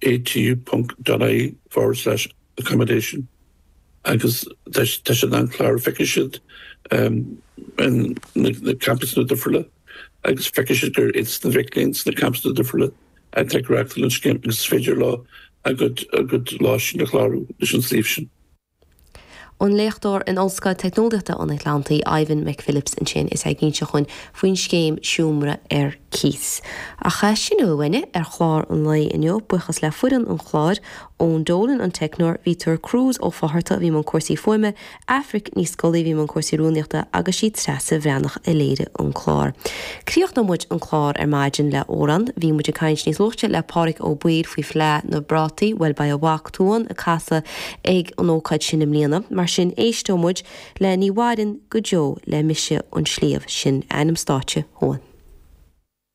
atu.ie/accommodation. Agus tá sé an clár feiciisiid in na campus na difriúla, agus feiciisiid gur it's na bhiclíns na campus na difriúla a teachreacht lunchcamp agus féidir lá a good lá sin na chláú leis an slíomh sin. An léchtúir in Ollscoil Technoliachta an Atlantaí Ivan McPhillips an sin is ginse chun faoin scéim siúmra Keith. A cha sin bhaine chlár an lei inniu buchas le fuan an chláir ón dólan an Technor Vítor Cruz ó fáharta bhí man cuasaí foiime, Afric níos scolaí bhí man cuasaí rúneachta agus siad trasa bhreannach a léire an chláir. Críocht na muid an chláir maidin le óran, bhí muid a caiins níos luchte le páric ó buir faoi flé na brataí bhfuil ba a bhachtúin a casa ag an ócaid sin im líana, mar sin éistómuid le níhhain go deo le mise an slíomh sin einam státe hóin.